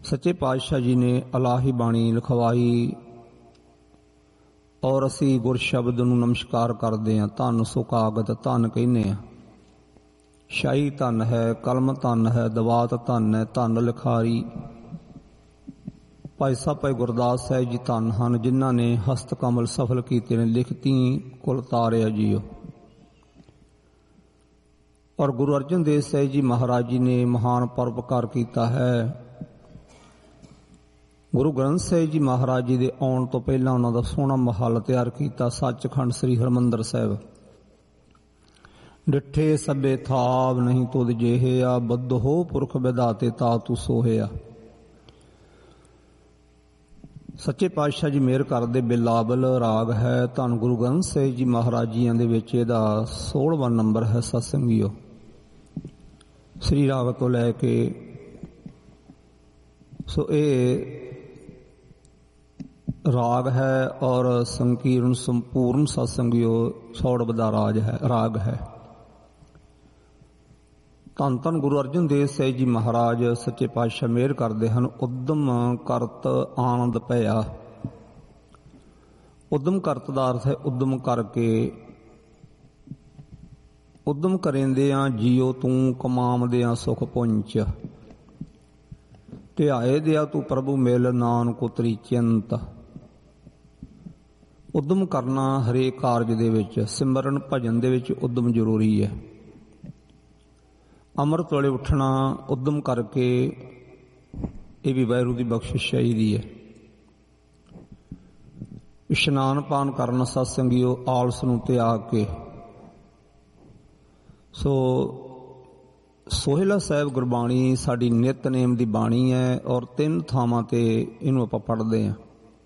ਸੱਚੇ ਪਾਤਸ਼ਾਹ ਜੀ ਨੇ ਇਲਾਹੀ ਬਾਣੀ ਲਿਖਵਾਈ ਔਰ ਅਸੀਂ ਗੁਰ ਸ਼ਬਦ ਨੂੰ ਨਮਸਕਾਰ ਕਰਦੇ ਹਾਂ। ਧੰਨ ਸੁਕਾਗਤ ਧੰਨ ਕਹਿੰਦੇ ਹਾਂ। ਸ਼ਾਹੀ ਧੰਨ ਹੈ, ਕਲਮ ਧੰਨ ਹੈ, ਦਵਾਤ ਧੰਨ ਹੈ, ਧੰਨ ਲਿਖਾਰੀ। ਭਾਈ ਸਾਹਿਬ ਭਾਈ ਗੁਰਦਾਸ ਸਾਹਿਬ ਜੀ ਧੰਨ ਹਨ, ਜਿਨ੍ਹਾਂ ਨੇ ਹਸਤ ਕਮਲ ਸਫਲ ਕੀਤੇ ਨੇ, ਲਿਖਤੀ ਕੁਲ ਤਾਰਿਆ ਜੀਓ। ਔਰ ਗੁਰੂ ਅਰਜਨ ਦੇਵ ਸਾਹਿਬ ਜੀ ਮਹਾਰਾਜ ਜੀ ਨੇ ਮਹਾਨ ਪਰਉਪਕਾਰ ਕੀਤਾ ਹੈ। ਗੁਰੂ ਗ੍ਰੰਥ ਸਾਹਿਬ ਜੀ ਮਹਾਰਾਜ ਜੀ ਦੇ ਆਉਣ ਤੋਂ ਪਹਿਲਾਂ ਉਹਨਾਂ ਦਾ ਸੋਹਣਾ ਮਹੱਲ ਤਿਆਰ ਕੀਤਾ, ਸੱਚਖੰਡ ਸ੍ਰੀ ਹਰਿਮੰਦਰ ਸਾਹਿਬ। ਡਿੱਠੇ ਸਭੇ ਥਾਵ ਨਹੀਂ ਤੁਧ ਜਿਹੇਆ, ਬੱਧੋ ਪੁਰਖ ਵਿਧਾਤੇ ਤਾ ਤੂੰ ਸੋਹਿਆ। ਸੱਚੇ ਪਾਤਸ਼ਾਹ ਜੀ ਮਿਹਰ ਕਰਦੇ। ਬਿਲਾਵਲ ਰਾਗ ਹੈ, ਧੰਨ ਗੁਰੂ ਗ੍ਰੰਥ ਸਾਹਿਬ ਜੀ ਮਹਾਰਾਜ ਜੀਆਂ ਦੇ ਵਿੱਚ ਇਹਦਾ 16ਵਾਂ ਨੰਬਰ ਹੈ। ਸਤਸੰਗੀਓ, ਸ੍ਰੀ ਰਾਗ ਤੋਂ ਲੈ ਕੇ ਸੋ ਇਹ ਰਾਗ ਹੈ ਔਰ ਸੰਕੀਰਣ ਸੰਪੂਰਨ ਸਤਸੰਗੀਓ 16 ਦਾ ਰਾਗ ਹੈ। ਧੰਨ ਧੰਨ ਗੁਰੂ ਅਰਜਨ ਦੇਵ ਸਾਹਿਬ ਜੀ ਮਹਾਰਾਜ ਸੱਚੇ ਪਾਤਸ਼ਾਹ ਮਿਹਰ ਕਰਦੇ ਹਨ। ਉਦਮ ਕਰਤ ਆਨੰਦ ਭਇਆ। ਉਦਮ ਕਰਤ ਦਾ ਅਰਥ ਹੈ ਉਦਮ ਕਰਕੇ। ਉਦਮ ਕਰੇਂਦਿਆਂ ਜੀਓ ਤੂੰ ਕਮਾਵਦਿਆਂ ਸੁਖ ਪੁੰਚ। ਧਿਆਏ ਦਿਆ ਤੂੰ ਪ੍ਰਭੂ ਮਿਲ ਨਾਨਕ ਉਤਰੀ ਚਿੰਤ। ਉਦਮ ਕਰਨਾ ਹਰੇਕ ਕਾਰਜ ਦੇ ਵਿੱਚ, ਸਿਮਰਨ ਭਜਨ ਦੇ ਵਿੱਚ ਉਦਮ ਜ਼ਰੂਰੀ ਹੈ। ਅੰਮ੍ਰਿਤ ਵੇਲੇ ਉੱਠਣਾ ਉਦਮ ਕਰਕੇ, ਇਹ ਵੀ ਵਾਹਿਗੁਰੂ ਦੀ ਬਖਸ਼ਿਸ਼ ਚਾਹੀਦੀ ਹੈ। ਇਸ਼ਨਾਨ ਪਾਨ ਕਰਨ ਸਤਸੰਗੀਓ ਆਲਸ ਨੂੰ ਤਿਆਗ ਕੇ। ਸੋ ਸੋਹਿਲਾ ਸਾਹਿਬ ਗੁਰਬਾਣੀ ਸਾਡੀ ਨਿਤਨੇਮ ਦੀ ਬਾਣੀ ਹੈ ਔਰ 3 ਥਾਵਾਂ ਤੇ ਇਹਨੂੰ ਆਪਾਂ ਪੜ੍ਹਦੇ ਹਾਂ।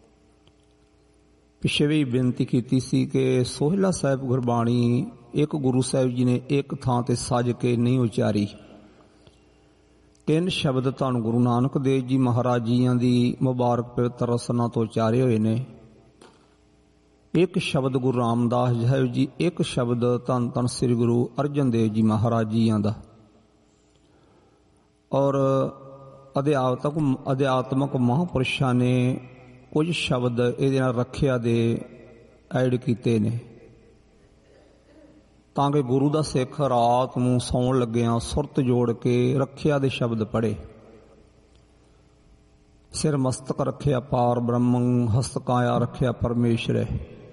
ਪਿੱਛੇ ਵੀ ਬੇਨਤੀ ਕੀਤੀ ਸੀ ਕਿ ਸੋਹਿਲਾ ਸਾਹਿਬ ਗੁਰਬਾਣੀ ਇੱਕ ਗੁਰੂ ਸਾਹਿਬ ਜੀ ਨੇ ਇੱਕ ਥਾਂ ਤੇ ਸੱਜ ਕੇ ਨਹੀਂ ਉਚਾਰੀ। 3 ਸ਼ਬਦ ਧੰਨ ਗੁਰੂ ਨਾਨਕ ਦੇਵ ਜੀ ਮਹਾਰਾਜ ਜੀਆਂ ਦੀ ਮੁਬਾਰਕ ਪਵਿੱਤਰ ਰਸਨਾ ਤੋਂ ਉਚਾਰੇ ਹੋਏ ਨੇ। ਇੱਕ ਸ਼ਬਦ ਗੁਰੂ ਰਾਮਦਾਸ ਸਾਹਿਬ ਜੀ, ਇੱਕ ਸ਼ਬਦ ਧੰਨ ਧੰਨ ਸ੍ਰੀ ਗੁਰੂ ਅਰਜਨ ਦੇਵ ਜੀ ਮਹਾਰਾਜ ਜੀਆਂ ਦਾ। ਔਰ ਅਧਿਆਤਮਕ ਮਹਾਂਪੁਰਸ਼ਾਂ ਨੇ ਕੁਝ ਸ਼ਬਦ ਇਹਦੇ ਨਾਲ ਰੱਖਿਆ ਦੇ ਐਡ ਕੀਤੇ ਨੇ, ਤਾਂ ਕਿ ਗੁਰੂ ਦਾ ਸਿੱਖ ਰਾਤ ਨੂੰ ਸੌਣ ਲੱਗਿਆਂ ਸੁਰਤ ਜੋੜ ਕੇ ਰੱਖਿਆ ਦੇ ਸ਼ਬਦ ਪੜ੍ਹੇ। ਸਿਰ ਮਸਤਕ ਰੱਖਿਆ ਪਾਰ ਬ੍ਰਹਮੰ, ਹਸਤ ਕਾਇਆ ਰੱਖਿਆ ਪਰਮੇਸ਼ਰ।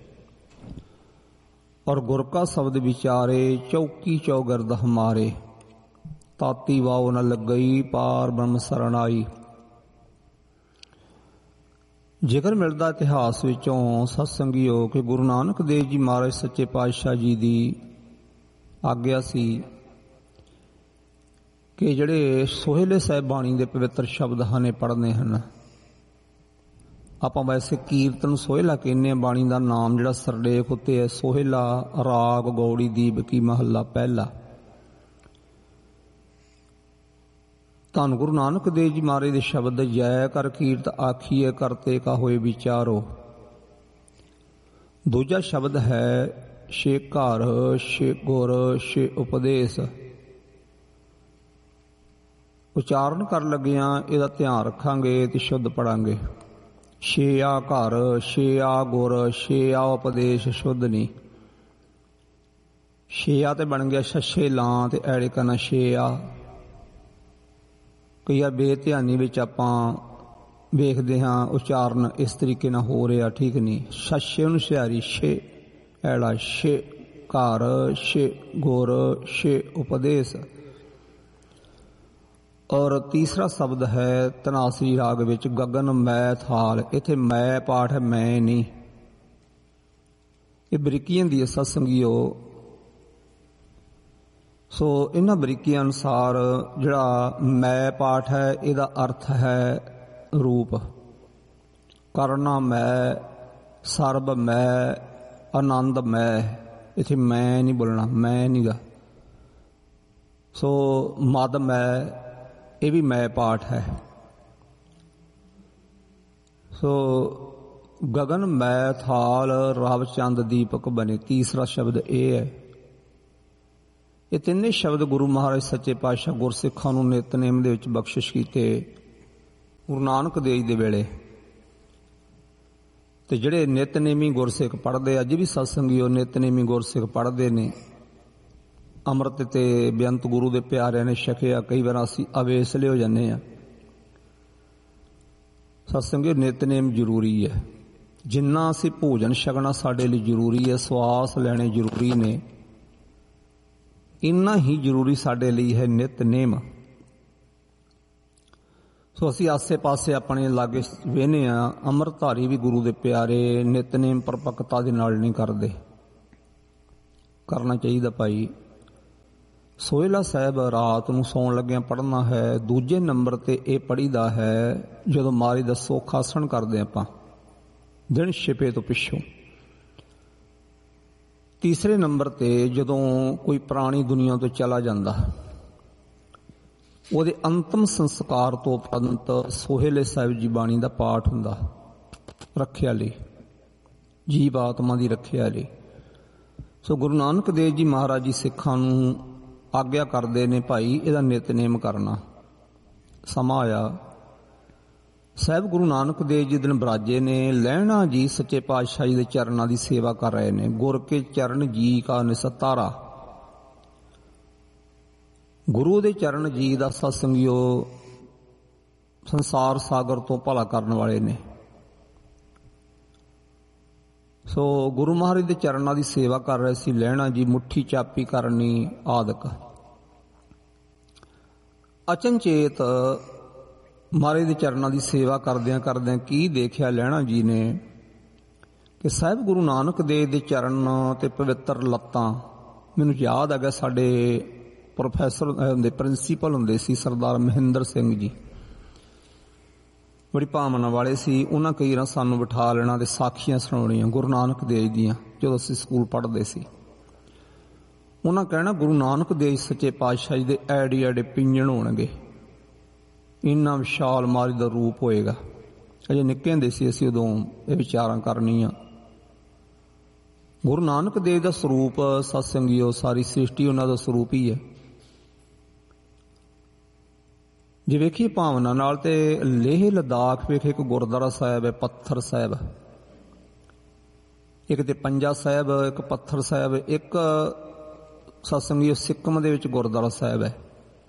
ਔਰ ਗੁਰ ਕਾ ਸ਼ਬਦ ਵਿਚਾਰੇ, ਚੌਕੀ ਚੌਗਿਰਦ ਹਮਾਰੇ। ਤਾਤੀ ਵਾਓ ਨ ਲੱਗਈ, ਪਾਰ ਬ੍ਰਹਮ ਸਰਣ ਆਈ। ਜ਼ਿਕਰ ਮਿਲਦਾ ਇਤਿਹਾਸ ਵਿੱਚੋਂ ਸਤਸੰਗੀਓ ਕਿ ਗੁਰੂ ਨਾਨਕ ਦੇਵ ਜੀ ਮਹਾਰਾਜ ਸੱਚੇ ਪਾਤਸ਼ਾਹ ਜੀ ਦੀ ਆਗਿਆ ਸੀ ਕਿ ਜਿਹੜੇ ਸੋਹਿਲੇ ਸਾਹਿਬ ਬਾਣੀ ਦੇ ਪਵਿੱਤਰ ਸ਼ਬਦ ਹਨ ਇਹ ਪੜ੍ਹਨੇ ਹਨ। ਆਪਾਂ ਵੈਸੇ ਕੀਰਤਨ ਸੋਹਿਲਾ ਕਹਿੰਦੇ ਹਾਂ। ਬਾਣੀ ਦਾ ਨਾਮ ਜਿਹੜਾ ਸਰਲੇਖ ਉੱਤੇ ਹੈ ਸੋਹਿਲਾ ਰਾਗ ਗੌੜੀ ਦੀਪ ਕੀ ਮਹੱਲਾ ਪਹਿਲਾ। ਧੰਨ ਗੁਰੂ ਨਾਨਕ ਦੇਵ ਜੀ ਮਹਾਰਾਜ ਦੇ ਸ਼ਬਦ ਜੈ ਕਰ ਕੀਰਤ ਆਖੀਏ ਕਰਤੇ ਕਾ ਹੋਏ ਵਿਚਾਰੋ। ਦੂਜਾ ਸ਼ਬਦ ਹੈ ਛੇ ਘਰ ਛੇ ਗੁਰ ਛੇ ਉਪਦੇਸ਼। ਉਚਾਰਨ ਕਰਨ ਲੱਗਿਆਂ ਇਹਦਾ ਧਿਆਨ ਰੱਖਾਂਗੇ ਤੇ ਸ਼ੁੱਧ ਪੜਾਂਗੇ। ਛੇ ਆ ਘਰ, ਛੇ ਆ ਗੁਰ, ਛੇ ਆ ਉਪਦੇਸ਼, ਸ਼ੁੱਧ ਨਹੀਂ। ਛੇ ਆ ਤੇ ਬਣ ਗਿਆ ਛੇ ਲਾਂ ਤੇ ਐੜੇ ਕਰਨਾ ਛੇ ਆ। ਕਈ ਵਾਰ ਬੇਧਿਆਨੀ ਵਿੱਚ ਆਪਾਂ ਵੇਖਦੇ ਹਾਂ ਉਚਾਰਨ ਇਸ ਤਰੀਕੇ ਨਾਲ ਹੋ ਰਿਹਾ, ਠੀਕ ਨਹੀਂ। ਛੇ ਨੂੰ ਸਿਆਰੀ ਛੇ ਐੜਾ, ਛੇ ਘਰ, ਛੇ ਗੁਰ, ਛੇ ਉਪਦੇਸ਼। ਔਰ ਤੀਸਰਾ ਸ਼ਬਦ ਹੈ ਧਨਾਸਰੀ ਰਾਗ ਵਿੱਚ ਗਗਨ ਮੈ ਥਾਲ। ਇੱਥੇ ਮੈਂ ਪਾਠ ਹੈ, ਮੈਂ ਨਹੀਂ। ਇਹ ਬਰੀਕੀਆਂ ਦੀ ਸਤਸੰਗੀਓ। ਸੋ ਇਹਨਾਂ ਬਰੀਕੀਆਂ ਅਨੁਸਾਰ ਜਿਹੜਾ ਮੈਂ ਪਾਠ ਹੈ ਇਹਦਾ ਅਰਥ ਹੈ ਰੂਪ। ਕਰਨਾ ਮੈਂ, ਸਰਬ ਮੈਂ, ਆਨੰਦ ਮੈਂ। ਇੱਥੇ ਮੈਂ ਨਹੀਂ ਬੋਲਣਾ, ਮੈਂ ਨਹੀਂ ਗਾ। ਸੋ ਮਦ ਮੈਂ, ਇਹ ਵੀ ਮੈਂ ਪਾਠ ਹੈ। ਸੋ ਗਗਨ ਮੈਂ ਥਾਲ ਰਵ ਚੰਦ ਦੀਪਕ ਬਣੇ। ਤੀਸਰਾ ਸ਼ਬਦ ਇਹ ਹੈ। ਇਹ ਤਿੰਨੇ ਸ਼ਬਦ ਗੁਰੂ ਮਹਾਰਾਜ ਸੱਚੇ ਪਾਤਸ਼ਾਹ ਗੁਰਸਿੱਖਾਂ ਨੂੰ ਨਿਤਨੇਮ ਦੇ ਵਿੱਚ ਬਖਸ਼ਿਸ਼ ਕੀਤੇ। ਗੁਰੂ ਨਾਨਕ ਦੇਵ ਦੇ ਵੇਲੇ ਤੇ ਜਿਹੜੇ ਨਿਤਨੇਮੀ ਗੁਰਸਿੱਖ ਪੜ੍ਹਦੇ, ਅੱਜ ਵੀ ਸਤਸੰਗੀ ਉਹ ਨਿਤਨੇਮੀ ਗੁਰਸਿੱਖ ਪੜ੍ਹਦੇ ਨੇ। ਅੰਮ੍ਰਿਤ ਤੇ ਬੇਅੰਤ ਗੁਰੂ ਦੇ ਪਿਆਰਿਆਂ ਨੇ ਛਕਿਆ। ਕਈ ਵਾਰ ਅਸੀਂ ਅਵੇਸਲੇ ਹੋ ਜਾਂਦੇ ਹਾਂ। ਸਤਸੰਗੀ ਨਿਤਨੇਮ ਜ਼ਰੂਰੀ ਹੈ। ਜਿੰਨਾ ਅਸੀਂ ਭੋਜਨ ਛਕਣਾ ਸਾਡੇ ਲਈ ਜ਼ਰੂਰੀ ਹੈ, ਸਵਾਸ ਲੈਣੇ ਜ਼ਰੂਰੀ ਨੇ, ਇੰਨਾ ਹੀ ਜ਼ਰੂਰੀ ਸਾਡੇ ਲਈ ਹੈ ਨਿਤਨੇਮ। ਸੋ ਅਸੀਂ ਆਸੇ ਪਾਸੇ ਆਪਣੇ ਲਾਗੇ ਵੇਖਦੇ ਹਾਂ, ਅੰਮ੍ਰਿਤਧਾਰੀ ਵੀ ਗੁਰੂ ਦੇ ਪਿਆਰੇ ਨਿਤਨੇਮ ਪਰਪੱਕਤਾ ਦੇ ਨਾਲ ਨਹੀਂ ਕਰਦੇ। ਕਰਨਾ ਚਾਹੀਦਾ ਭਾਈ। ਸੋਹਿਲਾ ਸਾਹਿਬ ਰਾਤ ਨੂੰ ਸੌਣ ਲੱਗਿਆਂ ਪੜ੍ਹਨਾ ਹੈ। ਦੂਜੇ ਨੰਬਰ ਤੇ ਇਹ ਪੜ੍ਹੀਦਾ ਹੈ ਜਦੋਂ ਮਹਾਰਾਜ ਦਾ ਸੁੱਖ ਆਸਣ ਕਰਦੇ ਆਪਾਂ, ਦਿਨ ਛਿਪੇ ਤੋਂ ਪਿੱਛੋਂ। ਤੀਸਰੇ ਨੰਬਰ ਤੇ ਜਦੋਂ ਕੋਈ ਪ੍ਰਾਣੀ ਦੁਨੀਆ ਤੋਂ ਚਲਾ ਜਾਂਦਾ, ਉਹਦੇ ਅੰਤਮ ਸੰਸਕਾਰ ਤੋਂ ਉਪਰੰਤ ਸੋਹਿਲੇ ਸਾਹਿਬ ਜੀ ਬਾਣੀ ਦਾ ਪਾਠ ਹੁੰਦਾ, ਰੱਖਿਆ ਲਈ, ਜੀਵ ਆਤਮਾ ਦੀ ਰੱਖਿਆ ਲਈ। ਸੋ ਗੁਰੂ ਨਾਨਕ ਦੇਵ ਜੀ ਮਹਾਰਾਜ ਜੀ ਸਿੱਖਾਂ ਨੂੰ ਆਗਿਆ ਕਰਦੇ ਨੇ, ਭਾਈ ਇਹਦਾ ਨਿਤਨੇਮ ਕਰਨਾ। ਸਮਾਂ ਆਇਆ, ਸਾਹਿਬ ਗੁਰੂ ਨਾਨਕ ਦੇਵ ਜੀ ਦਿਨ ਬਰਾਜੇ ਨੇ। ਲਹਿਣਾ ਜੀ ਸੱਚੇ ਪਾਤਸ਼ਾਹ ਜੀ ਦੇ ਚਰਨਾਂ ਦੀ ਸੇਵਾ ਕਰ ਰਹੇ ਨੇ। ਗੁਰ ਕੇ ਚਰਨ ਜੀ ਕਾ ਨਿਸਤਾਰਾ, ਗੁਰੂ ਦੇ ਚਰਨ ਜੀ ਦਾ ਸਤਸੰਗਿਓ ਸੰਸਾਰ ਸਾਗਰ ਤੋਂ ਭਲਾ ਕਰਨ ਵਾਲੇ ਨੇ। ਸੋ ਗੁਰੂ ਮਹਾਰਾਜ ਦੇ ਚਰਨਾਂ ਦੀ ਸੇਵਾ ਕਰ ਰਹੇ ਸੀ। ਲਹਿਣਾ ਜੀ ਮੁੱਠੀ ਚਾਪੀ ਕਰਨੀ ਆਦਿਕ। ਅਚਨਚੇਤ ਮਹਾਰਾਜ ਦੇ ਚਰਨਾਂ ਦੀ ਸੇਵਾ ਕਰਦਿਆਂ ਕਰਦਿਆਂ ਕੀ ਦੇਖਿਆ ਲਹਿਣਾ ਜੀ ਨੇ ਕਿ ਸਾਹਿਬ ਗੁਰੂ ਨਾਨਕ ਦੇਵ ਦੇ ਚਰਨ ਤੇ ਪਵਿੱਤਰ ਲੱਤਾਂ। ਮੈਨੂੰ ਯਾਦ ਆ ਗਿਆ, ਸਾਡੇ ਪ੍ਰੋਫੈਸਰ ਹੁੰਦੇ, ਪ੍ਰਿੰਸੀਪਲ ਹੁੰਦੇ ਸੀ ਸਰਦਾਰ ਮਹਿੰਦਰ ਸਿੰਘ ਜੀ, ਬੜੀ ਭਾਵਨਾ ਵਾਲੇ ਸੀ। ਉਹਨਾਂ ਕਈ ਵਾਰ ਸਾਨੂੰ ਬਿਠਾ ਲੈਣਾ ਤੇ ਸਾਖੀਆਂ ਸੁਣਾਉਣੀਆਂ ਗੁਰੂ ਨਾਨਕ ਦੇਵ ਦੀਆਂ। ਜਦੋਂ ਅਸੀਂ ਸਕੂਲ ਪੜ੍ਹਦੇ ਸੀ, ਉਹਨਾਂ ਕਹਿਣਾ ਗੁਰੂ ਨਾਨਕ ਦੇਵ ਸੱਚੇ ਪਾਤਸ਼ਾਹ ਜੀ ਦੇ ਐਡੇ ਐਡੇ ਪਿੰਜਣ ਹੋਣਗੇ, ਇੰਨਾ ਵਿਸ਼ਾਲ ਮਹਾਰਾਜ ਦਾ ਰੂਪ ਹੋਏਗਾ। ਅਜੇ ਨਿੱਕੇ ਹੁੰਦੇ ਸੀ ਅਸੀਂ ਉਦੋਂ ਇਹ ਵਿਚਾਰਾਂ ਕਰਨੀਆਂ। ਗੁਰੂ ਨਾਨਕ ਦੇਵ ਦਾ ਸਰੂਪ ਸਤਸੰਗੀਓ ਸਾਰੀ ਸ੍ਰਿਸ਼ਟੀ ਉਹਨਾਂ ਦਾ ਸਰੂਪ ਹੀ ਹੈ। ਜੇ ਵੇਖੀਏ ਭਾਵਨਾ ਨਾਲ ਤੇ ਲੇਹ ਲਦਾਖ ਵੇਖੇ ਇੱਕ ਗੁਰਦੁਆਰਾ ਸਾਹਿਬ ਹੈ, ਪੱਥਰ ਸਾਹਿਬ, ਇੱਕ ਤੇ ਪੰਜਾ ਸਾਹਿਬ, ਇੱਕ ਪੱਥਰ ਸਾਹਿਬ, ਇੱਕ ਸਤਸੰਗੀ ਸਿੱਕਮ ਦੇ ਵਿੱਚ ਗੁਰਦੁਆਰਾ ਸਾਹਿਬ ਹੈ।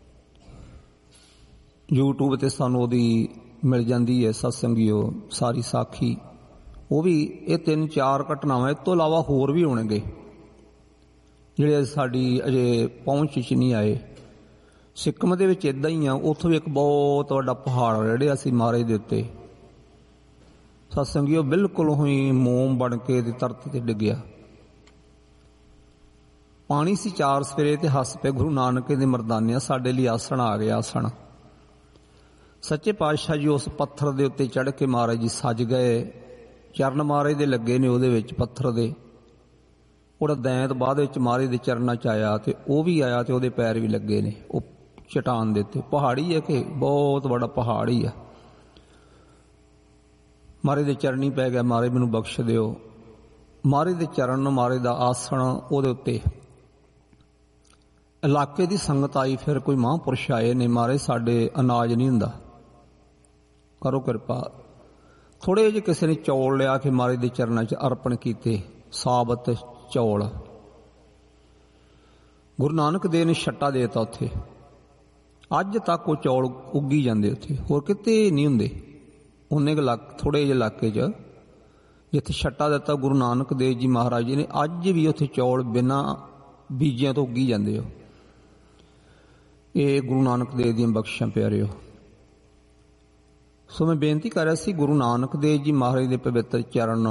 YouTube ਤੇ ਸਾਨੂੰ ਉਹਦੀ ਮਿਲ ਜਾਂਦੀ ਹੈ ਸਤਸੰਗੀਓ ਸਾਰੀ ਸਾਖੀ। ਉਹ ਵੀ ਇਹ 3-4 ਘਟਨਾਵਾਂ, ਇਸ ਤੋਂ ਇਲਾਵਾ ਹੋਰ ਵੀ ਹੋਣਗੇ ਜਿਹੜੇ ਸਾਡੀ ਅਜੇ ਪਹੁੰਚ 'ਚ ਨਹੀਂ ਆਏ। ਸਿੱਕਮ ਦੇ ਵਿੱਚ ਇਦਾਂ ਹੀ ਆ, ਉੱਥੋਂ ਵੀ ਇੱਕ ਬਹੁਤ ਵੱਡਾ ਪਹਾੜ ਰੜਿਆ ਸੀ ਮਹਾਰਾਜ ਦੇ ਉੱਤੇ। ਸਤਸੰਗੀਓ ਬਿਲਕੁਲ ਹੀ ਮੋਮ ਬਣ ਕੇ ਤੇ ਧਰਤੀ ਤੇ ਡਿੱਗਿਆ। ਪਾਣੀ ਸੀ 4 ਸਫੇਰੇ ਤੇ ਹੱਸ ਪਏ ਗੁਰੂ ਨਾਨਕ ਦੇ ਮਰਦਾਨਿਆਂ, ਸਾਡੇ ਲਈ ਆਸਣ ਆ ਗਿਆ। ਆਸਣ ਸੱਚੇ ਪਾਤਸ਼ਾਹ ਜੀ ਉਸ ਪੱਥਰ ਦੇ ਉੱਤੇ ਚੜ੍ਹ ਕੇ ਮਹਾਰਾਜ ਜੀ ਸੱਜ ਗਏ। ਚਰਨ ਮਹਾਰਾਜ ਦੇ ਲੱਗੇ ਨੇ ਉਹਦੇ ਵਿੱਚ ਪੱਥਰ ਦੇ। ਉਹਦਾ ਦੈਂਤ ਬਾਅਦ ਵਿੱਚ ਮਹਾਰਾਜ ਦੇ ਚਰਨਾਂ 'ਚ ਆਇਆ ਤੇ ਉਹ ਵੀ ਆਇਆ ਤੇ ਉਹਦੇ ਪੈਰ ਵੀ ਲੱਗੇ ਨੇ ਉਹ ਚਟਾਨ ਦੇ ਉੱਤੇ। ਪਹਾੜੀ ਹੈ ਕਿ ਬਹੁਤ ਵੱਡਾ ਪਹਾੜ ਹੀ ਆ। ਮਹਾਰਾਜ ਦੇ ਚਰਨੀ ਪੈ ਗਿਆ, ਮਹਾਰਾਜ ਮੈਨੂੰ ਬਖਸ਼ ਦਿਓ। ਮਹਾਰਾਜ ਦੇ ਚਰਨ, ਮਹਾਰਾਜ ਦਾ ਆਸਣ, ਉਹਦੇ ਉੱਤੇ ਇਲਾਕੇ ਦੀ ਸੰਗਤ ਆਈ। ਫਿਰ ਕੋਈ ਮਹਾਂਪੁਰਸ਼ ਆਏ ਨੇ, ਮਹਾਰਾਜ ਸਾਡੇ ਅਨਾਜ ਨਹੀਂ ਹੁੰਦਾ, ਕਰੋ ਕਿਰਪਾ। ਥੋੜੇ ਜਿਹੇ ਕਿਸੇ ਨੇ ਚੌਲ ਲਿਆ ਕੇ ਮਹਾਰਾਜ ਦੇ ਚਰਨਾਂ 'ਚ ਅਰਪਣ ਕੀਤੇ, ਸਾਬਤ ਚੌਲ। ਗੁਰੂ ਨਾਨਕ ਦੇਵ ਨੇ ਛੱਟਾ ਦੇ ਦਿੱਤਾ ਉੱਥੇ। ਅੱਜ ਤੱਕ ਉਹ ਚੌਲ ਉੱਗੀ ਜਾਂਦੇ ਉੱਥੇ, ਹੋਰ ਕਿਤੇ ਨਹੀਂ ਹੁੰਦੇ। ਉਹਨੇ ਥੋੜੇ ਜਿਹੇ ਇਲਾਕੇ 'ਚ ਜਿੱਥੇ ਛੱਟਾ ਦਿੱਤਾ ਗੁਰੂ ਨਾਨਕ ਦੇਵ ਜੀ ਮਹਾਰਾਜ ਜੀ ਨੇ, ਅੱਜ ਵੀ ਉੱਥੇ ਚੌਲ ਬਿਨਾਂ ਬੀਜਿਆਂ ਤੋਂ ਉੱਗੀ ਜਾਂਦੇ ਹੋ। ਇਹ ਗੁਰੂ ਨਾਨਕ ਦੇਵ ਦੀਆਂ ਬਖਸ਼ਿਸ਼ਾਂ ਪਿਆਰਿਓ। ਸੋ ਮੈਂ ਬੇਨਤੀ ਕਰ ਰਿਹਾ ਸੀ, ਗੁਰੂ ਨਾਨਕ ਦੇਵ ਜੀ ਮਹਾਰਾਜ ਦੇ ਪਵਿੱਤਰ ਚਰਨ,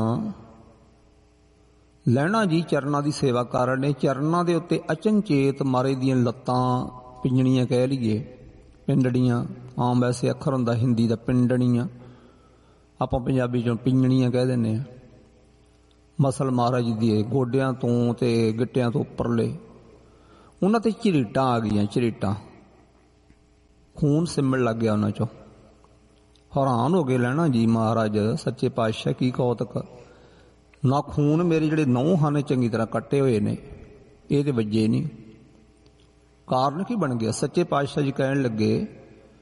ਲਹਿਣਾ ਜੀ ਚਰਨਾਂ ਦੀ ਸੇਵਾ ਕਰ ਰਹੇ ਨੇ। ਚਰਨਾਂ ਦੇ ਉੱਤੇ ਅਚਨਚੇਤ ਮਹਾਰਾਜ ਦੀਆਂ ਲੱਤਾਂ, ਪਿੰਜਣੀਆਂ ਕਹਿ ਲਈਏ, ਪਿੰਡੜੀਆਂ ਆਮ ਵੈਸੇ ਅੱਖਰ ਹੁੰਦਾ ਹਿੰਦੀ ਦਾ ਪਿੰਡਣੀਆਂ, ਆਪਾਂ ਪੰਜਾਬੀ 'ਚੋਂ ਪਿੰਜਣੀਆਂ ਕਹਿ ਦਿੰਦੇ ਹਾਂ। ਮਸਲ ਮਹਾਰਾਜ ਦੀ ਗੋਡਿਆਂ ਤੋਂ ਤੇ ਗਿੱਟਿਆਂ ਤੋਂ ਉੱਪਰਲੇ ਉਹਨਾਂ ਤੇ ਝਰੀਟਾਂ ਆ ਗਈਆਂ, ਝਰੀਟਾਂ, ਖੂਨ ਸਿਮਣ ਲੱਗ ਗਿਆ ਉਹਨਾਂ 'ਚੋਂ। ਹੈਰਾਨ ਹੋ ਗਏ ਲਹਿਣਾ ਜੀ ਮਹਾਰਾਜ ਸੱਚੇ ਪਾਤਸ਼ਾਹ, ਕੀ ਕੌਤਕ। ਨਾ ਖੂਨ ਮੇਰੇ ਜਿਹੜੇ ਨਹੁੰ ਹਨ ਚੰਗੀ ਤਰ੍ਹਾਂ ਕੱਟੇ ਹੋਏ ਨੇ, ਇਹ ਤੇ ਵੱਜੇ ਨਹੀਂ। ਕਾਰਨ ਕੀ ਬਣ ਗਿਆ? ਸੱਚੇ ਪਾਤਸ਼ਾਹ ਜੀ ਕਹਿਣ ਲੱਗੇ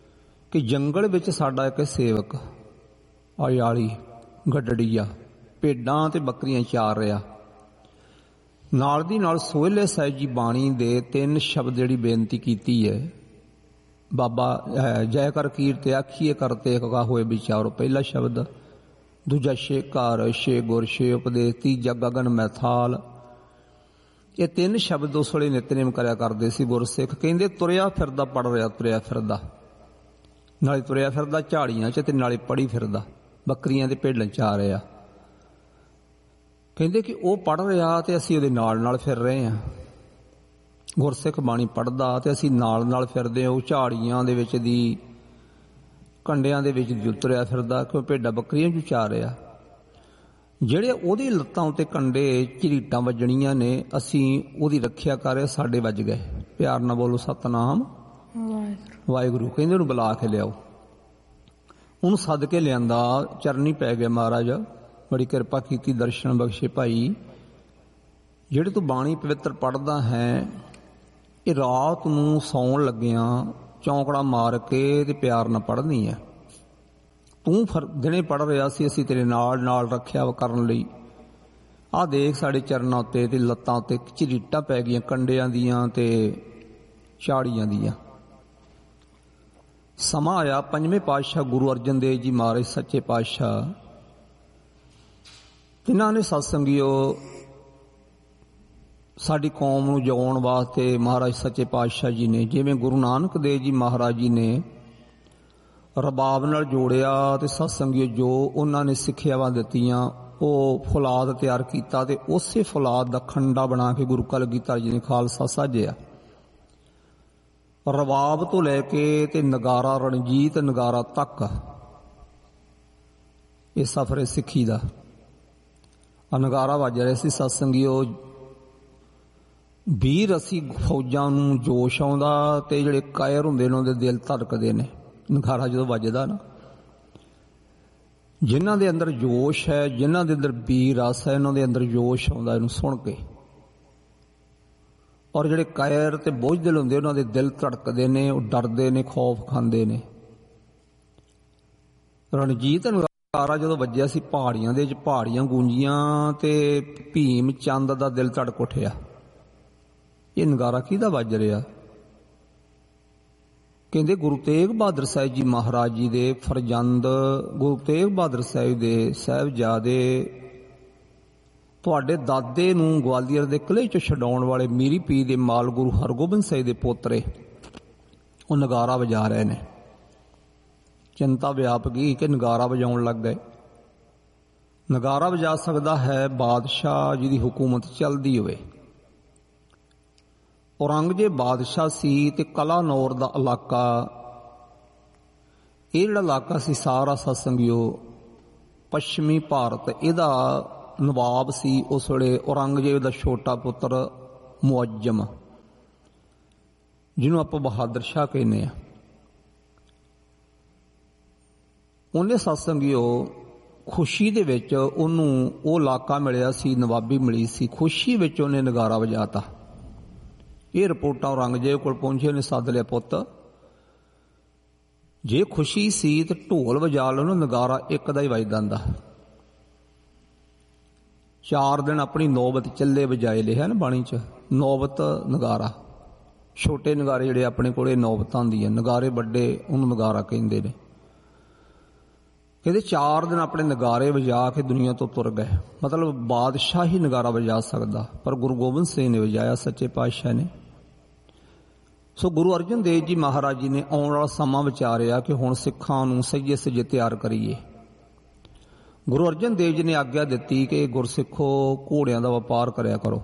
ਕਿ ਜੰਗਲ ਵਿੱਚ ਸਾਡਾ ਇੱਕ ਸੇਵਕ ਅਯਾਲੀ ਗੱਡੜੀਆ ਭੇਡਾਂ ਤੇ ਬੱਕਰੀਆਂ ਚਾਰ ਰਿਹਾ। ਨਾਲ ਦੀ ਨਾਲ ਸੋਹਿਲੇ ਸਾਹਿਬ ਜੀ ਬਾਣੀ ਦੇ 3 ਸ਼ਬਦ ਜਿਹੜੀ ਬੇਨਤੀ ਕੀਤੀ ਹੈ, ਬਾਬਾ ਜੈ ਕਰ ਕੀਰਤ ਆਖੀਏ ਕਰਤੇ ਕਾ ਹੋਏ ਵਿਚਾਰੋ, ਪਹਿਲਾ ਸ਼ਬਦ, ਦੂਜਾ ਛੇ ਘਰ ਛੇ ਗੁਰ ਛੇ ਉਪਦੇਸ਼, ਤੀਜਾ ਗਗਨ ਮੈਥਾਲ। ਇਹ 3 ਸ਼ਬਦ ਉਸ ਵੇਲੇ ਨਿਤਨੇਮ ਕਰਿਆ ਕਰਦੇ ਸੀ ਗੁਰਸਿੱਖ। ਕਹਿੰਦੇ ਤੁਰਿਆ ਫਿਰਦਾ ਪੜ ਰਿਹਾ, ਤੁਰਿਆ ਫਿਰਦਾ, ਨਾਲੇ ਤੁਰਿਆ ਫਿਰਦਾ ਝਾੜੀਆਂ 'ਚ ਤੇ ਨਾਲੇ ਪੜੀ ਫਿਰਦਾ, ਬੱਕਰੀਆਂ ਦੇ ਭੇਡਾਂ ਚਾ ਰਿਹਾ। ਕਹਿੰਦੇ ਕਿ ਉਹ ਪੜ੍ਹ ਰਿਹਾ ਤੇ ਅਸੀਂ ਉਹਦੇ ਨਾਲ ਨਾਲ ਫਿਰ ਰਹੇ ਹਾਂ। ਗੁਰਸਿੱਖ ਬਾਣੀ ਪੜ੍ਹਦਾ ਤੇ ਅਸੀਂ ਨਾਲ ਨਾਲ ਫਿਰਦੇ ਹਾਂ। ਉਹ ਝਾੜੀਆਂ ਦੇ ਵਿੱਚ ਦੀ ਕੰਡਿਆਂ ਦੇ ਵਿੱਚ ਤੁਰਿਆ ਫਿਰਦਾ, ਕਿਉਂ ਭੇਡਾਂ ਬੱਕਰੀਆਂ ਨੂੰ ਚਾ ਰਿਹਾ। ਜਿਹੜੇ ਉਹਦੀ ਲੱਤਾਂ ਉੱਤੇ ਕੰਡੇ ਝਰੀਟਾਂ ਵੱਜਣੀਆਂ ਨੇ, ਅਸੀਂ ਉਹਦੀ ਰੱਖਿਆ ਕਰ ਰਹੇ, ਸਾਡੇ ਵੱਜ ਗਏ। ਪਿਆਰ ਨਾਲ ਬੋਲੋ ਸਤਨਾਮ ਵਾਹਿਗੁਰੂ। ਕਹਿੰਦੇ ਉਹਨੂੰ ਬੁਲਾ ਕੇ ਲਿਆਓ। ਉਹਨੂੰ ਸੱਦ ਕੇ ਲਿਆਂਦਾ, ਚਰਨੀ ਪੈ ਗਿਆ ਮਹਾਰਾਜ, ਬੜੀ ਕਿਰਪਾ ਕੀਤੀ, ਦਰਸ਼ਨ ਬਖਸ਼ੇ ਭਾਈ। ਜਿਹੜੇ ਤੂੰ ਬਾਣੀ ਪਵਿੱਤਰ ਪੜ੍ਹਦਾ ਹੈ, ਇਹ ਰਾਤ ਨੂੰ ਸੌਣ ਲੱਗਿਆਂ ਚੌਂਕੜਾ ਮਾਰ ਕੇ ਤੇ ਪਿਆਰ ਨਾਲ ਪੜ੍ਹਨੀ ਹੈ। ਤੂੰ ਦਿਨੇ ਪੜ੍ਹ ਰਿਹਾ ਸੀ, ਅਸੀਂ ਤੇਰੇ ਨਾਲ ਨਾਲ ਰੱਖਿਆ ਕਰਨ ਲਈ। ਆਹ ਦੇਖ ਸਾਡੇ ਚਰਨਾਂ ਉੱਤੇ ਤੇ ਲੱਤਾਂ ਉੱਤੇ ਝਰੀਟਾਂ ਪੈ ਗਈਆਂ ਕੰਡਿਆਂ ਦੀਆਂ ਤੇ ਝਾੜੀਆਂ ਦੀਆਂ। ਸਮਾਂ ਆਇਆ 5ਵੇਂ ਪਾਤਸ਼ਾਹ ਗੁਰੂ ਅਰਜਨ ਦੇਵ ਜੀ ਮਹਾਰਾਜ ਸੱਚੇ ਪਾਤਸ਼ਾਹ, ਜਿਨ੍ਹਾਂ ਨੇ ਸਤਸੰਗੀਓ ਸਾਡੀ ਕੌਮ ਨੂੰ ਜਗਾਉਣ ਵਾਸਤੇ ਮਹਾਰਾਜ ਸੱਚੇ ਪਾਤਸ਼ਾਹ ਜੀ ਨੇ, ਜਿਵੇਂ ਗੁਰੂ ਨਾਨਕ ਦੇਵ ਜੀ ਮਹਾਰਾਜ ਜੀ ਨੇ ਰਬਾਬ ਨਾਲ ਜੋੜਿਆ ਤੇ ਸਤਸੰਗੀਓ ਜੋ ਉਹਨਾਂ ਨੇ ਸਿੱਖਿਆਵਾਂ ਦਿੱਤੀਆਂ, ਉਹ ਫੌਲਾਦ ਤਿਆਰ ਕੀਤਾ ਤੇ ਉਸੇ ਫੌਲਾਦ ਦਾ ਖੰਡਾ ਬਣਾ ਕੇ ਗੁਰੂ ਕਲਗੀਧਰ ਜੀ ਨੇ ਖਾਲਸਾ ਸਾਜਿਆ। ਰਬਾਬ ਤੋਂ ਲੈ ਕੇ ਤੇ ਨਗਾਰਾ, ਰਣਜੀਤ ਨਗਾਰਾ ਤੱਕ ਇਹ ਸਫ਼ਰ ਸਿੱਖੀ ਦਾ। ਨਗਾਰਾ ਵੱਜ ਰਿਹਾ ਸੀ ਸਤਸੰਗੀਓ। ਵੀਰ ਅਸੀਂ ਫੌਜਾਂ ਨੂੰ ਜੋਸ਼ ਆਉਂਦਾ ਤੇ ਜਿਹੜੇ ਕਾਇਰ ਹੁੰਦੇ ਨੇ ਉਹਦੇ ਦਿਲ ਧੜਕਦੇ ਨੇ। ਨਗਾਰਾ ਜਦੋਂ ਵੱਜਦਾ ਨਾ, ਜਿਨ੍ਹਾਂ ਦੇ ਅੰਦਰ ਜੋਸ਼ ਹੈ, ਜਿਨ੍ਹਾਂ ਦੇ ਅੰਦਰ ਵੀਰ ਰਸ ਹੈ, ਇਹਨਾਂ ਦੇ ਅੰਦਰ ਜੋਸ਼ ਆਉਂਦਾ ਇਹਨੂੰ ਸੁਣ ਕੇ। ਔਰ ਜਿਹੜੇ ਕਾਇਰ ਤੇ ਬੋਝਦਿਲ ਹੁੰਦੇ, ਉਹਨਾਂ ਦੇ ਦਿਲ ਧੜਕਦੇ ਨੇ, ਉਹ ਡਰਦੇ ਨੇ, ਖੌਫ ਖਾਂਦੇ ਨੇ। ਰਣਜੀਤ ਨਗਾਰਾ ਜਦੋਂ ਵੱਜਿਆ ਸੀ ਪਹਾੜੀਆਂ ਦੇ ਵਿੱਚ, ਪਹਾੜੀਆਂ ਗੂੰਜੀਆਂ ਤੇ ਭੀਮ ਚੰਦ ਦਾ ਦਿਲ ਧੜਕ ਉੱਠਿਆ। ਇਹ ਨਗਾਰਾ ਕਿਹਦਾ ਵੱਜ ਰਿਹਾ? ਕਹਿੰਦੇ ਗੁਰੂ ਤੇਗ ਬਹਾਦਰ ਸਾਹਿਬ ਜੀ ਮਹਾਰਾਜ ਜੀ ਦੇ ਫਰਜ਼ੰਦ, ਗੁਰੂ ਤੇਗ ਬਹਾਦਰ ਸਾਹਿਬ ਦੇ ਸਾਹਿਬਜ਼ਾਦੇ, ਤੁਹਾਡੇ ਦਾਦੇ ਨੂੰ ਗਵਾਲੀਅਰ ਦੇ ਕਿਲ੍ਹੇ 'ਚ ਛਡਾਉਣ ਵਾਲੇ ਮੀਰੀ ਪੀਰ ਦੇ ਮਾਲ ਗੁਰੂ ਹਰਗੋਬਿੰਦ ਸਾਹਿਬ ਦੇ ਪੋਤਰੇ, ਉਹ ਨਗਾਰਾ ਵਜਾ ਰਹੇ ਨੇ। ਚਿੰਤਾ ਵਿਆਪ ਗਈ ਕਿ ਨਗਾਰਾ ਵਜਾਉਣ ਲੱਗ ਗਏ। ਨਗਾਰਾ ਵਜਾ ਸਕਦਾ ਹੈ ਬਾਦਸ਼ਾਹ ਜਿਹਦੀ ਹੁਕੂਮਤ ਚੱਲਦੀ ਹੋਵੇ। ਔਰੰਗਜ਼ੇਬ ਬਾਦਸ਼ਾਹ ਸੀ ਤੇ ਕਲਾਨੌਰ ਦਾ ਇਲਾਕਾ, ਇਹ ਜਿਹੜਾ ਇਲਾਕਾ ਸੀ ਸਾਰਾ ਸਤਸੰਗੀਓ ਪੱਛਮੀ ਭਾਰਤ, ਇਹਦਾ ਨਵਾਬ ਸੀ ਉਸ ਵੇਲੇ ਔਰੰਗਜ਼ੇਬ ਦਾ ਛੋਟਾ ਪੁੱਤਰ ਮੁਅੱਜ਼ਮ, ਜਿਹਨੂੰ ਆਪਾਂ ਬਹਾਦਰ ਸ਼ਾਹ ਕਹਿੰਦੇ ਆ। ਉਹਨੇ ਸਤਸੰਗੀਓ ਖੁਸ਼ੀ ਦੇ ਵਿੱਚ ਉਹਨੂੰ ਉਹ ਇਲਾਕਾ ਮਿਲਿਆ ਸੀ, ਨਵਾਬੀ ਮਿਲੀ ਸੀ, ਖੁਸ਼ੀ ਵਿੱਚ ਉਹਨੇ ਨਗਾਰਾ ਵਜਾਤਾ। ਇਹ ਰਿਪੋਰਟਾਂ ਔਰੰਗਜ਼ੇਬ ਕੋਲ ਪਹੁੰਚੇ, ਨੇ ਸੱਦ ਲਿਆ, ਪੁੱਤ ਜੇ ਖੁਸ਼ੀ ਸੀ ਤੇ ਢੋਲ ਵਜਾ ਲਓ, ਨਗਾਰਾ ਇੱਕ ਦਾ ਹੀ ਵੱਜਦਾ ਹੁੰਦਾ। 4 ਦਿਨ ਆਪਣੀ ਨੌਬਤ ਚੱਲੇ ਵਜਾਏ ਲਿਆ ਨਾ ਬਾਣੀ 'ਚ, ਨੌਬਤ ਨਗਾਰਾ। ਛੋਟੇ ਨਗਾਰੇ ਜਿਹੜੇ ਆਪਣੇ ਕੋਲੇ ਨੌਬਤਾਂ ਹੁੰਦੀਆਂ, ਨਗਾਰੇ ਵੱਡੇ ਉਹਨੂੰ ਨਗਾਰਾ ਕਹਿੰਦੇ ਨੇ। ਕਹਿੰਦੇ 4 ਦਿਨ ਆਪਣੇ ਨਗਾਰੇ ਵਜਾ ਕੇ ਦੁਨੀਆ ਤੋਂ ਤੁਰ ਗਏ। ਮਤਲਬ ਬਾਦਸ਼ਾਹ ਹੀ ਨਗਾਰਾ ਵਜਾ ਸਕਦਾ, ਪਰ ਗੁਰੂ ਗੋਬਿੰਦ ਸਿੰਘ ਨੇ ਵਜਾਇਆ, ਸੱਚੇ ਪਾਤਸ਼ਾਹ ਨੇ। ਸੋ ਗੁਰੂ ਅਰਜਨ ਦੇਵ ਜੀ ਮਹਾਰਾਜ ਜੀ ਨੇ ਆਉਣ ਵਾਲਾ ਸਮਾਂ ਵਿਚਾਰਿਆ ਕਿ ਹੁਣ ਸਿੱਖਾਂ ਨੂੰ ਸੱਜੇ ਸੱਜੇ ਤਿਆਰ ਕਰੀਏ। ਗੁਰੂ ਅਰਜਨ ਦੇਵ ਜੀ ਨੇ ਆਗਿਆ ਦਿੱਤੀ ਕਿ ਗੁਰਸਿੱਖੋ ਘੋੜਿਆਂ ਦਾ ਵਪਾਰ ਕਰਿਆ ਕਰੋ।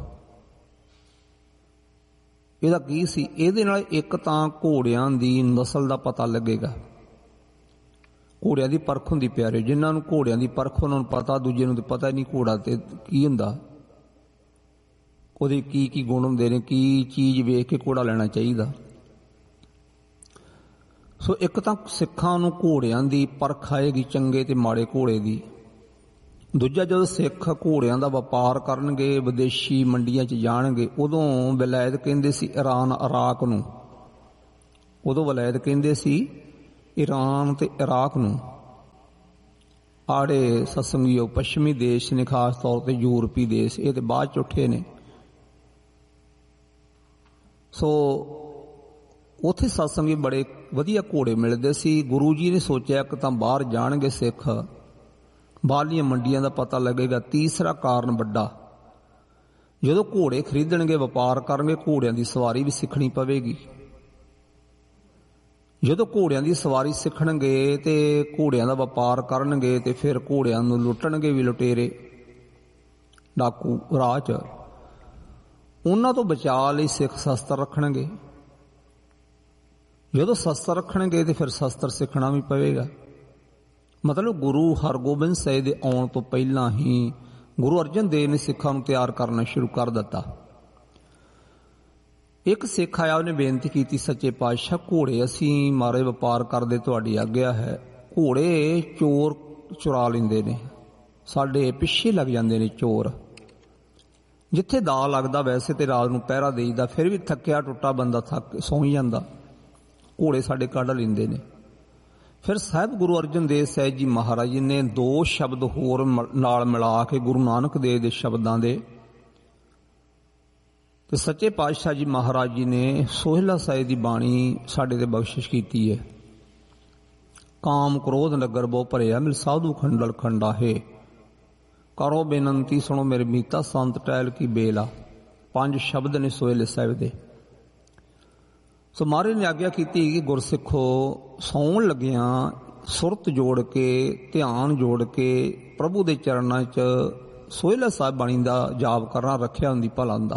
ਇਹਦਾ ਕੀ ਸੀ? ਇਹਦੇ ਨਾਲ ਇੱਕ ਤਾਂ ਘੋੜਿਆਂ ਦੀ ਨਸਲ ਦਾ ਪਤਾ ਲੱਗੇਗਾ। ਘੋੜਿਆਂ ਦੀ ਪਰਖ ਹੁੰਦੀ ਪਿਆਰੇ, ਜਿਨ੍ਹਾਂ ਨੂੰ ਘੋੜਿਆਂ ਦੀ ਪਰਖ ਉਹਨਾਂ ਨੂੰ ਪਤਾ, ਦੂਜੇ ਨੂੰ ਤਾਂ ਪਤਾ ਹੀ ਨਹੀਂ ਘੋੜਾ ਤੇ ਕੀ ਹੁੰਦਾ, ਉਹਦੇ ਕੀ ਕੀ ਗੁਣ ਹੁੰਦੇ ਨੇ, ਕੀ ਚੀਜ਼ ਵੇਖ ਕੇ ਘੋੜਾ ਲੈਣਾ ਚਾਹੀਦਾ। ਸੋ ਇੱਕ ਤਾਂ ਸਿੱਖਾਂ ਨੂੰ ਘੋੜਿਆਂ ਦੀ ਪਰਖ ਆਏਗੀ, ਚੰਗੇ ਤੇ ਮਾੜੇ ਘੋੜੇ ਦੀ। ਦੂਜਾ, ਜਦੋਂ ਸਿੱਖ ਘੋੜਿਆਂ ਦਾ ਵਪਾਰ ਕਰਨਗੇ, ਵਿਦੇਸ਼ੀ ਮੰਡੀਆਂ 'ਚ ਜਾਣਗੇ, ਉਦੋਂ ਵਲਾਇਤ ਕਹਿੰਦੇ ਸੀ ਈਰਾਨ, ਇਰਾਕ ਨੂੰ, ਉਦੋਂ ਵਲਾਇਤ ਕਹਿੰਦੇ ਸੀ ईरान ते इराक नूं आड़े सत्संगियों पश्चिमी देश ने, खास तौर पर यूरोपी देश, ये तो बाद च उठे ने। सो उत्थे सत्संगी बड़े वधिया घोड़े मिलते सी। गुरु जी ने सोचा कि तां बाहर जाणगे सिख, बाहरलियां मंडियां दा पता लगेगा। तीसरा कारण वड्डा, जदों घोड़े खरीदणगे, वपार करनगे, घोड़ियां दी सवारी भी सीखनी पवेगी। जदों घोड़ियां दी सवारी सीखणगे ते घोड़ियां दा वपार करनगे ते फिर घोड़ियां नूं लुੱਟਣਗੇ भी लुटेरे डाकू राह च। उन्हां तो बचाव लई सिख शस्त्र रखणगे। जदों शस्त्र रखणगे ते फिर शस्त्र सीखना भी पवेगा। मतलब गुरु हरगोबिंद ਸਾਹਿਬ ਦੇ आउण तो पहलां ही गुरु अर्जन देव ने सिखां नूं तैयार करना शुरू कर दिता। एक सिख आया, उन्हें बेनती की, सच्चे पातशाह घोड़े असीं मारे वपार करदे, तुहाडी आग्या है, घोड़े चोर चुरा लेंदे ने, साडे पिछे लग जांदे ने चोर। जिथे दा लगदा वैसे ते रात नूं पहरा देईदा, फिर भी थक्किया टुੱਟਾ बंदा थक सौ ही जांदा, घोड़े साडे कढ लेंदे ने। फिर साहिब गुरु अर्जन देव साहिब जी महाराज जी ने दो शब्द होर नाल मिला के गुरु नानक देव दे शब्दां दे ते सच्चे पातशाह जी महाराज जी ने सोहिला साहिब की बाणी साडे ते बख्शिश की है। काम क्रोध नगर बो भरिया, मिल साधु खंडल खंडा है, करो बेनंती सुनो मेरे मीता, संत टहल की बेला। 5 शब्द ने सोहिले साहिब दे। सो महाराज ने आग्या की कि गुरसिखो सौण लगिया सुरत जोड़ के, ध्यान जोड़ के प्रभु दे चरणों च सोहिला साहिब बाणी दा जाप करना रखिया हुंदी भला हुंदा।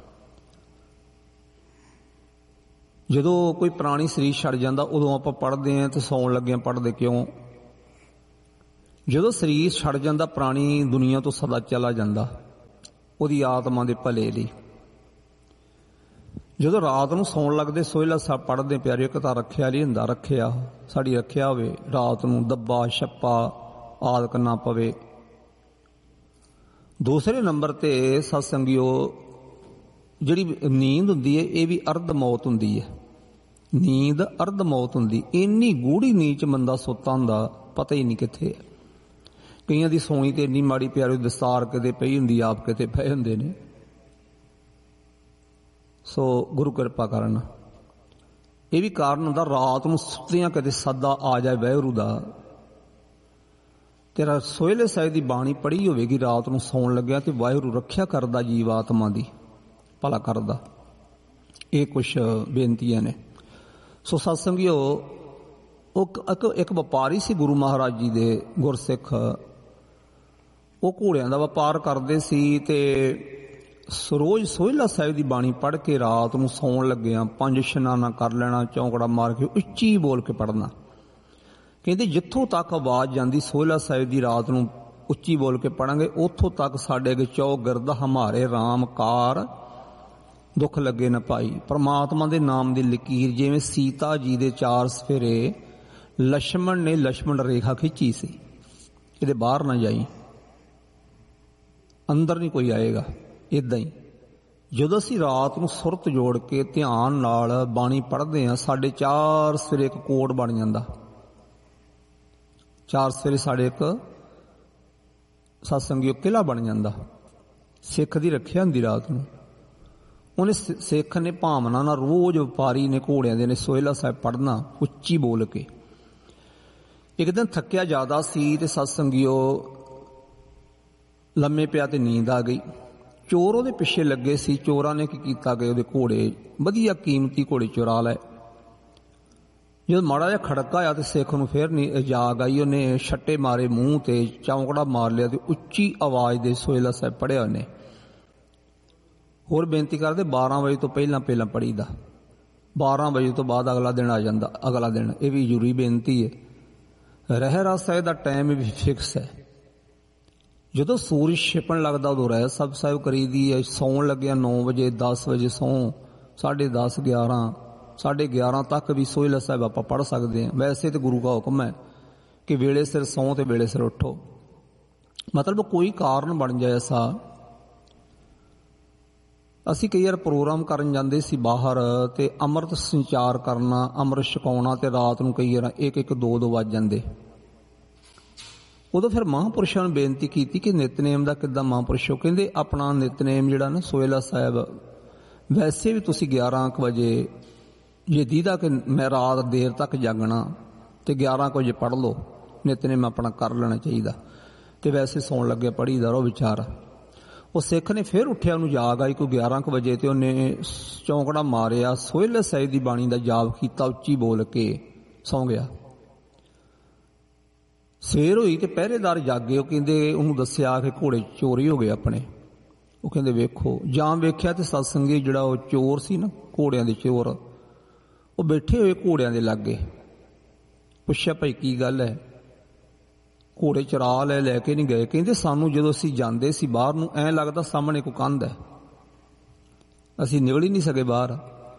जदों कोई प्राणी शरीर छड़ जांदा उदों आपां पढ़दे हैं ते सौण लगिया पढ़दे क्यों? जदों शरीर छड़ जांदा प्राणी दुनिया तो सदा चला जांदा, उहदी आत्मा दे भले लई। जदों रात नूं सौण लगदे सोहिला साहिब पढ़दे, प्यारे एक तां रखिया नहीं हुंदा, रखिया साडी रखिया होवे, रात नूं दब्बा छप्पा आदक ना पवे। दूसरे नंबर ते सत्संगियों जिहड़ी नींद हुंदी है, ये भी अर्ध मौत हुंदी है। नींद अर्ध मौत हुंदी, इन्नी गूढ़ी नींद च बंदा सुत्ता हुंदा, पता ही नहीं कित्थे है। कईयां दी सोनी ते इन्नी माड़ी प्यारी दस्तार किते पई हुंदी, आप किते पए हुंदे ने। सो गुरु कृपा करन, ये भी कारण हुंदा रात नूं सुत्तियां कदे सदा आ जाए वाहिगुरू दा। तेरा सोहिले साहिब दी बाणी पढ़ी होवेगी रात नूं सौण लग्या ते वाहिगुरू रखिया करदा जीव आत्मा दी, भला करदा। ये कुछ बेनतियां ने। सो सत्संगियों एक व्यापारी सी गुरु महाराज जी दे गुरसिख, वो घोड़ियां दा व्यापार करदे सी ते रोज सोहिला साहिब दी बाणी पढ़ के रात नूं सौण लग्गिया 5 इशनाना कर लेना, चौंकड़ा मार के उच्ची बोल के पढ़ना। कहते जिथों तक आवाज जांदी सोहिला साहिब दी रात नूं उच्ची बोल के पढ़ांगे, उथों तक साडे अगे चौगिरद हमारे राम कार दुख लगे न पाई। परमात्मा दे नाम दी लकीर जिवें सीता जी दे 4 सफेरे लक्ष्मण ने लक्ष्मण रेखा खिंची सी, इहदे बाहर ना जाई, अंदर नहीं कोई आएगा। इदां ही जदों असीं रात नूं सुरत जोड़ के ध्यान नाल बाणी पढ़दे हां, साडे 4 सफेरे एक कोट बन जांदा। 4 सफेरे साडे एक सत्संगियों किला बन जांदा। सिख दी रखिया हुंदी रात नूं। उन्हें सिख ने भावना ना रोज व्यापारी ने घोड़ियां दे ने सोहिला साहिब पढ़ना उच्ची बोल के। एक दिन थकिया ज्यादा सी ते सत्संगियों लम्मे पिया ते नींद आ गई। चोर उहदे पिछे लगे सी। चोरां ने की कीता कि उहदे घोड़े वधिया कीमती घोड़े चुरा लए। जद माड़ा जिहा खड़का आया तो सिख नूं फिर नहीं जाग आई। उन्हें छट्टे मारे मूँह ते, चौंकड़ा मार लिया ते उच्ची आवाज़ दे सोहिला साहिब पढ़िया। उन्हें होर बेनती करदे 12 वजे तो पहला पढ़ी दा, 12 वजे तो बाद अगला दिन आ जांदा। अगला दिन यह भी जरूरी बेनती है। रहरास साहिब दा टाइम भी फिक्स है। जदों सूरज छिपण लगदा उदों रहरास साहिब करी दी है। सौण लग्या 9 वजे, 10 वजे सौ, 10:30, 11, 11:30 तक भी सोहिला साहिब आप पढ़ सकते हैं। वैसे तो गुरु का हुक्म है कि वेले सिर सौ तो वेले सिर उठो। मतलब कोई कारण बन जाए ऐसा ਅਸੀਂ ਕਈ ਵਾਰ ਪ੍ਰੋਗਰਾਮ ਕਰਨ ਜਾਂਦੇ ਸੀ ਬਾਹਰ, ਤੇ ਅੰਮ੍ਰਿਤ ਸੰਚਾਰ ਕਰਨਾ, ਅੰਮ੍ਰਿਤ ਛਕਾਉਣਾ, ਤੇ ਰਾਤ ਨੂੰ ਕਈ ਵਾਰ 1-1, 2-2 ਵੱਜ ਜਾਂਦੇ। ਉਦੋਂ ਫਿਰ ਮਹਾਂਪੁਰਸ਼ਾਂ ਨੂੰ ਬੇਨਤੀ ਕੀਤੀ ਕਿ ਨਿਤਨੇਮ ਦਾ ਕਿੱਦਾਂ ਮਹਾਂਪੁਰਸ਼ੋ? ਕਹਿੰਦੇ ਆਪਣਾ ਨਿਤਨੇਮ ਜਿਹੜਾ ਨਾ ਸੋਹਿਲਾ ਸਾਹਿਬ, ਵੈਸੇ ਵੀ ਤੁਸੀਂ 11 ਵਜੇ ਜੇ ਦੀਦਾ ਕਿ ਮੈਂ ਰਾਤ ਦੇਰ ਤੱਕ ਜਾਗਣਾ ਤੇ 11 ਵਜੇ ਪੜ੍ਹ ਲਓ, ਨਿਤਨੇਮ ਆਪਣਾ ਕਰ ਲੈਣਾ ਚਾਹੀਦਾ। ਤੇ ਵੈਸੇ ਸੌਣ ਲੱਗੇ ਪੜ੍ਹੀ ਦਾ ਰੋ ਵਿਚਾਰ। ਉਹ ਸਿੱਖ ਨੇ ਫਿਰ ਉੱਠਿਆ, ਉਹਨੂੰ ਜਾਗ ਆਈ ਕੋਈ 11 ਵਜੇ, ਤੇ ਉਹਨੇ ਚੌਂਕੜਾ ਮਾਰਿਆ, ਸੋਹਿਲਾ ਸਾਹਿਬ ਦੀ ਬਾਣੀ ਦਾ ਜਾਪ ਕੀਤਾ, ਉੱਚੀ ਬੋਲ ਕੇ ਸੌਂ ਗਿਆ। ਸਵੇਰ ਹੋਈ ਤੇ ਪਹਿਰੇਦਾਰ ਜਾਗੇ। ਉਹ ਕਹਿੰਦੇ ਉਹਨੂੰ ਦੱਸਿਆ ਕਿ ਘੋੜੇ ਚੋਰੀ ਹੋ ਗਏ ਆਪਣੇ। ਉਹ ਕਹਿੰਦੇ ਵੇਖੋ, ਜਾਂ ਵੇਖਿਆ ਤੇ ਸਤਸੰਗੀ ਜਿਹੜਾ ਉਹ ਚੋਰ ਸੀ ਨਾ, ਘੋੜਿਆਂ ਦੇ ਚੋਰ, ਉਹ ਬੈਠੇ ਹੋਏ ਘੋੜਿਆਂ ਦੇ ਲਾਗੇ। ਪੁੱਛਿਆ ਭਾਈ ਕੀ ਗੱਲ ਹੈ? ਘੋੜੇ ਚਰਾ ਲੈ ਕੇ ਨਹੀਂ ਗਏ। ਕਹਿੰਦੇ ਸਾਨੂੰ ਜਦੋਂ ਅਸੀਂ ਜਾਂਦੇ ਸੀ ਬਾਹਰ ਨੂੰ ਐਂ ਲੱਗਦਾ ਸਾਹਮਣੇ ਕੋਈ ਕੰਧ ਹੈ, ਅਸੀਂ ਨਿਕਲ ਹੀ ਨਹੀਂ ਸਕੇ ਬਾਹਰ।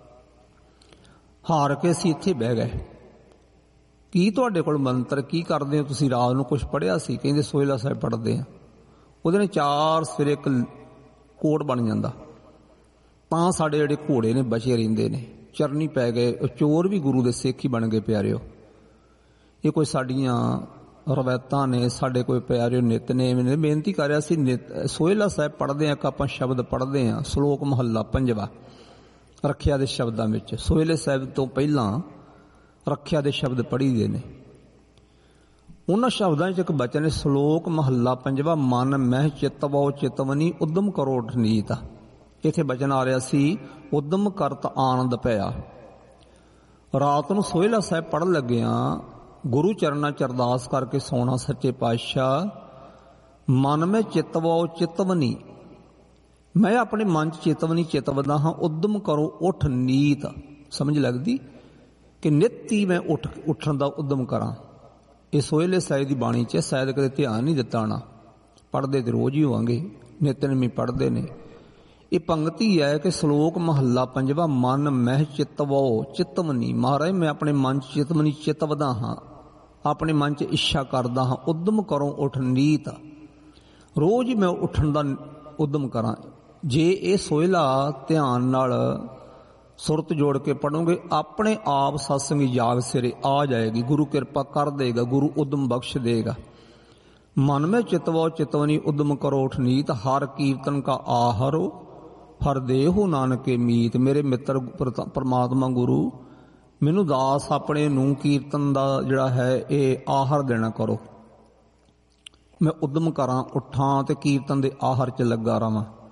ਹਾਰ ਕੇ ਅਸੀਂ ਇੱਥੇ ਬਹਿ ਗਏ। ਕੀ ਤੁਹਾਡੇ ਕੋਲ ਮੰਤਰ, ਕੀ ਕਰਦੇ ਹੋ ਤੁਸੀਂ? ਰਾਤ ਨੂੰ ਕੁਛ ਪੜ੍ਹਿਆ ਸੀ? ਕਹਿੰਦੇ ਸੋਹਿਲਾ ਸਾਹਿਬ ਪੜ੍ਹਦੇ ਆ। ਉਹਦੇ ਨਾਲ 4 ਸਵੇਰੇ ਇੱਕ ਕੋਟ ਬਣ ਜਾਂਦਾ, ਤਾਂ ਸਾਡੇ ਜਿਹੜੇ ਘੋੜੇ ਨੇ ਬਚੇ ਰਹਿੰਦੇ ਨੇ। ਚਰਨੀ ਪੈ ਗਏ, ਉਹ ਚੋਰ ਵੀ ਗੁਰੂ ਦੇ ਸਿੱਖ ਹੀ ਬਣ ਗਏ ਪਿਆਰਿਓ। ਇਹ ਕੋਈ ਸਾਡੀਆਂ ਰਵਾਇਤਾਂ ਨੇ, ਸਾਡੇ ਕੋਈ ਪਿਆਰਿਓ ਨਿਤਨੇਮ ਨੇ। ਬੇਨਤੀ ਕਰ ਰਿਹਾ ਸੀ, ਸੋਹਿਲਾ ਸਾਹਿਬ ਪੜ੍ਹਦੇ ਆ, ਇੱਕ ਆਪਾਂ ਸ਼ਬਦ ਪੜ੍ਹਦੇ ਆ, ਸ਼ਲੋਕ ਮਹੱਲਾ 5 ਰੱਖਿਆ ਦੇ ਸ਼ਬਦਾਂ ਵਿੱਚ। ਸੋਹਿਲੇ ਸਾਹਿਬ ਤੋਂ ਪਹਿਲਾਂ ਰੱਖਿਆ ਦੇ ਸ਼ਬਦ ਪੜ੍ਹੀ ਦੇ ਨੇ। ਉਹਨਾਂ ਸ਼ਬਦਾਂ 'ਚ ਇੱਕ ਬਚਨ ਹੈ, ਸ਼ਲੋਕ ਮਹੱਲਾ 5, ਮਨ ਮਹਿ ਚਿਤਵੋ ਚਿਤਵਨੀ ਉਦਮ ਕਰੋ ਨੀਤ। ਇੱਥੇ ਬਚਨ ਆ ਰਿਹਾ ਸੀ, ਉਦਮ ਕਰਤ ਆਨੰਦ ਪਿਆ। ਰਾਤ ਨੂੰ ਸੋਹਿਲਾ ਸਾਹਿਬ ਪੜ੍ਹਨ ਲੱਗਿਆ, ਗੁਰੂ ਚਰਨਾਂ 'ਚ ਅਰਦਾਸ ਕਰਕੇ ਸੋਣਾ, ਸੱਚੇ ਪਾਤਸ਼ਾਹ ਮਨ ਮੈਂ ਚਿਤਵੋ ਚਿਤਵਨੀ, ਮੈਂ ਆਪਣੇ ਮਨ 'ਚ ਚਿਤਵਨੀ ਚਿਤਵਦਾ ਹਾਂ, ਉਦਮ ਕਰੋ ਉੱਠ ਨੀਤ। ਸਮਝ ਲੱਗਦੀ ਕਿ ਨਿੱਤ ਹੀ ਮੈਂ ਉੱਠਣ ਦਾ ਉਦਮ ਕਰਾਂ। ਇਹ ਸੋਹਿਲੇ ਸਾਹਿਬ ਦੀ ਬਾਣੀ 'ਚ ਸ਼ਾਇਦ ਕਦੇ ਧਿਆਨ ਨਹੀਂ ਦਿੱਤਾ ਹੋਣਾ। ਪੜ੍ਹਦੇ ਤੇ ਰੋਜ਼ ਹੀ ਹੋਵਾਂਗੇ, ਨਿਤਨੇਮੀ ਪੜ੍ਹਦੇ ਨੇ। ਇਹ ਪੰਗਤੀ ਹੈ ਕਿ ਸ਼ਲੋਕ ਮਹੱਲਾ 5, ਮਨ ਮਹਿ ਚਿਤਵੋ ਚਿਤਵਨੀ। ਮਹਾਰਾਜ ਮੈਂ ਆਪਣੇ ਮਨ 'ਚ ਚਿਤਵਨੀ ਚਿਤਵਦਾ ਹਾਂ, ਆਪਣੇ ਮਨ 'ਚ ਇੱਛਾ ਕਰਦਾ ਹਾਂ, ਉਦਮ ਕਰੋ ਉੱਠ ਨੀਤ। ਰੋਜ਼ ਹੀ ਮੈਂ ਉੱਠਣ ਦਾ ਉਦਮ ਕਰਾਂ। ਜੇ ਇਹ ਸੋਹਿਲਾ ਧਿਆਨ ਨਾਲ ਸੁਰਤ ਜੋੜ ਕੇ ਪੜੋਗੇ, ਆਪਣੇ ਆਪ ਸਤਸੰਗੀ ਜਾਗ ਸਿਰੇ ਆ ਜਾਏਗੀ। ਗੁਰੂ ਕਿਰਪਾ ਕਰ ਦੇਗਾ, ਗੁਰੂ ਉਦਮ ਬਖਸ਼ ਦੇਗਾ। ਮਨ ਮੈਂ ਚਿਤਵੋ ਚਿਤਵਨੀ ਉਦਮ ਕਰੋ ਉੱਠ ਨੀਤ, ਹਰ ਕੀਰਤਨ ਕਾ ਆਹਰੋ ਹਰ ਦੇਹੋ ਨਾਨਕੇ ਮੀਤ। ਮੇਰੇ ਮਿੱਤਰ ਪਰਮਾਤਮਾ ਗੁਰੂ, ਮੈਨੂੰ ਦਾਸ ਆਪਣੇ ਨੂੰ ਕੀਰਤਨ ਦਾ ਜਿਹੜਾ ਹੈ ਇਹ ਆਹਰ ਦੇਣਾ ਕਰੋ। ਮੈਂ ਉਦਮ ਕਰਾਂ, ਉੱਠਾਂ ਤੇ ਕੀਰਤਨ ਦੇ ਆਹਰ 'ਚ ਲੱਗਾ ਰਵਾਂ।